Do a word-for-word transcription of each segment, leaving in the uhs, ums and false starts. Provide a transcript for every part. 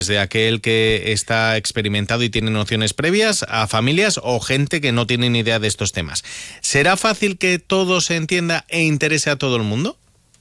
desde aquel que está experimentado y tiene nociones previas a familias o gente que no tiene ni idea de estos temas. ¿Será fácil que todo se entienda e interese a todo el mundo?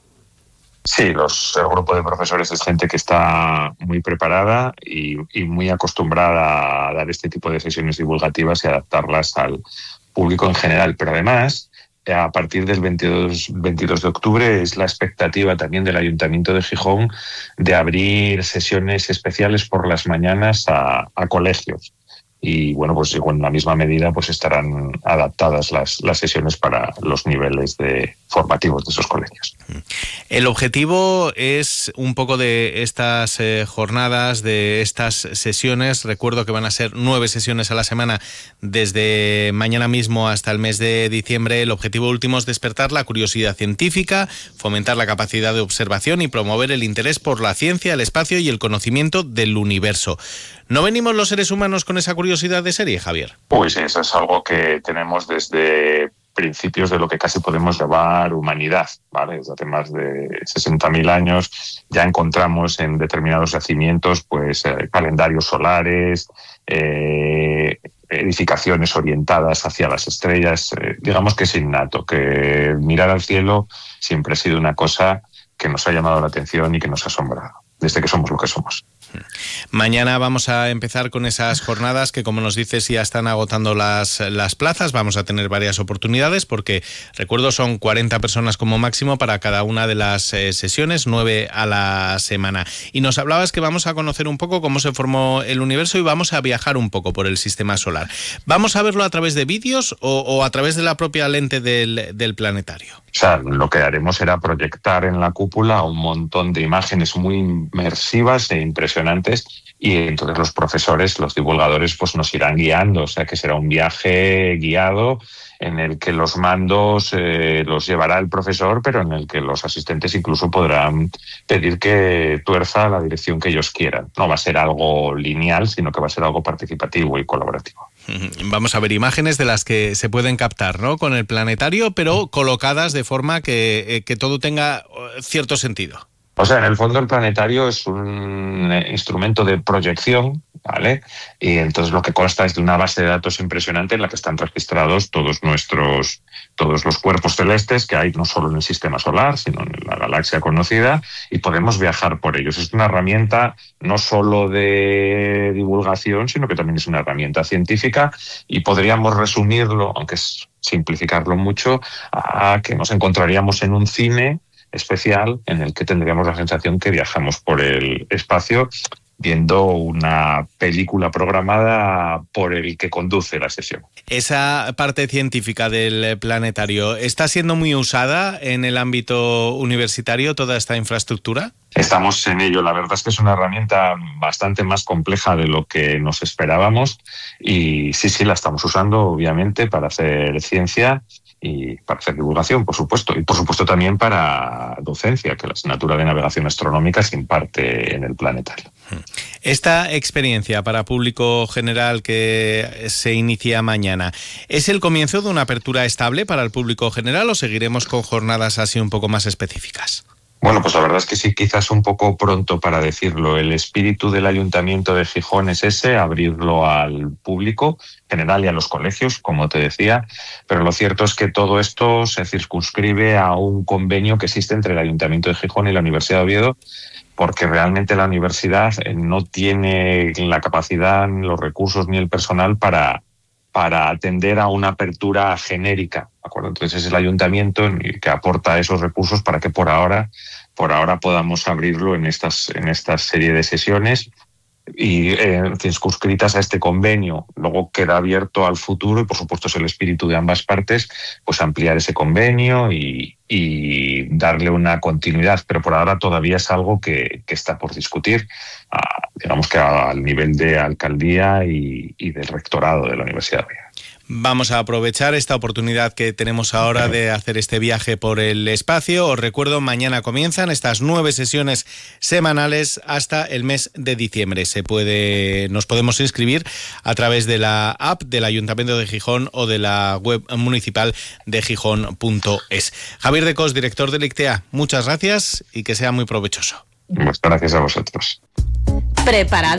Sí, los, el grupo de profesores es gente que está muy preparada y, y muy acostumbrada a dar este tipo de sesiones divulgativas y adaptarlas al público en general. Pero además, a partir del veintidós, veintidós de octubre es la expectativa también del Ayuntamiento de Gijón de abrir sesiones especiales por las mañanas a, a colegios. Y bueno, pues en la misma medida pues estarán adaptadas las, las sesiones para los niveles de formativos de esos colegios. El objetivo es un poco de estas eh, jornadas, de estas sesiones. Recuerdo que van a ser nueve sesiones a la semana desde mañana mismo hasta el mes de diciembre. El objetivo último es despertar la curiosidad científica, fomentar la capacidad de observación y promover el interés por la ciencia, el espacio y el conocimiento del universo. ¿No venimos los seres humanos con esa curiosidad de serie, Javier? Pues eso es algo que tenemos desde principios de lo que casi podemos llamar humanidad, ¿vale? Desde hace más de sesenta mil años ya encontramos en determinados yacimientos pues eh, calendarios solares, eh, edificaciones orientadas hacia las estrellas. Eh, digamos que es innato, que mirar al cielo siempre ha sido una cosa que nos ha llamado la atención y que nos ha asombrado, desde que somos lo que somos. Mañana vamos a empezar con esas jornadas que, como nos dices, ya están agotando las, las plazas. Vamos a tener varias oportunidades porque, recuerdo, son cuarenta personas como máximo para cada una de las eh, sesiones, nueve a la semana. Y nos hablabas que vamos a conocer un poco cómo se formó el universo y vamos a viajar un poco por el sistema solar. ¿Vamos a verlo a través de vídeos o, o a través de la propia lente del, del planetario? O sea, lo que haremos será proyectar en la cúpula un montón de imágenes muy inmersivas e impresionantes y entonces los profesores, los divulgadores, pues nos irán guiando. O sea, que será un viaje guiado en el que los mandos eh, los llevará el profesor, pero en el que los asistentes incluso podrán pedir que tuerza la dirección que ellos quieran. No va a ser algo lineal, sino que va a ser algo participativo y colaborativo. Vamos a ver imágenes de las que se pueden captar, ¿no?, con el planetario, pero colocadas de forma que, que todo tenga cierto sentido. O sea, en el fondo el planetario es un instrumento de proyección, ¿vale? Y entonces lo que consta es de una base de datos impresionante en la que están registrados todos nuestros, todos los cuerpos celestes que hay no solo en el sistema solar, sino en la galaxia conocida, y podemos viajar por ellos. Es una herramienta no solo de divulgación, sino que también es una herramienta científica, y podríamos resumirlo, aunque es simplificarlo mucho, a que nos encontraríamos en un cine especial en el que tendríamos la sensación que viajamos por el espacio viendo una película programada por el que conduce la sesión. Esa parte científica del planetario, ¿está siendo muy usada en el ámbito universitario toda esta infraestructura? Estamos en ello. La verdad es que es una herramienta bastante más compleja de lo que nos esperábamos y sí, sí, la estamos usando obviamente para hacer ciencia y para hacer divulgación, por supuesto, y por supuesto también para docencia, que la asignatura de navegación astronómica se imparte en el planetario. Esta experiencia para público general que se inicia mañana, ¿es el comienzo de una apertura estable para el público general o seguiremos con jornadas así un poco más específicas? Bueno, pues la verdad es que sí, quizás un poco pronto para decirlo. El espíritu del Ayuntamiento de Gijón es ese, abrirlo al público general y a los colegios, como te decía, pero lo cierto es que todo esto se circunscribe a un convenio que existe entre el Ayuntamiento de Gijón y la Universidad de Oviedo, porque realmente la universidad no tiene la capacidad, ni los recursos ni el personal para, para atender a una apertura genérica, ¿de acuerdo? Entonces es el ayuntamiento el que aporta esos recursos para que por ahora, por ahora podamos abrirlo en estas, en esta serie de sesiones y eh, circunscritas a este convenio. Luego queda abierto al futuro y por supuesto es el espíritu de ambas partes, pues ampliar ese convenio y, y darle una continuidad, pero por ahora todavía es algo que, que está por discutir, a, digamos que al nivel de alcaldía y, y del rectorado de la Universidad de Oviedo. Vamos a aprovechar esta oportunidad que tenemos ahora de hacer este viaje por el espacio. Os recuerdo, mañana comienzan estas nueve sesiones semanales hasta el mes de diciembre. Se puede, nos podemos inscribir a través de la app del Ayuntamiento de Gijón o de la web municipal de gijón punto es. Javier de Cos, director del I C T E A, muchas gracias y que sea muy provechoso. Muchas gracias a vosotros. Preparado